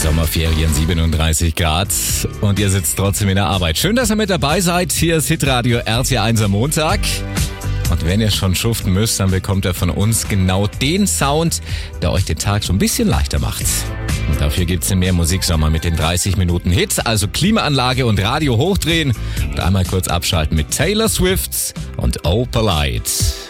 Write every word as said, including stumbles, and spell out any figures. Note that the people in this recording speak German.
Sommerferien, siebenunddreißig Grad und ihr sitzt trotzdem in der Arbeit. Schön, dass ihr mit dabei seid. Hier ist Hitradio R T eins am Montag. Und wenn ihr schon schuften müsst, dann bekommt ihr von uns genau den Sound, der euch den Tag so ein bisschen leichter macht. Und dafür gibt's mehr Musiksommer mit den dreißig Minuten Hits, also Klimaanlage und Radio hochdrehen und einmal kurz abschalten mit Taylor Swift und Oh Polite.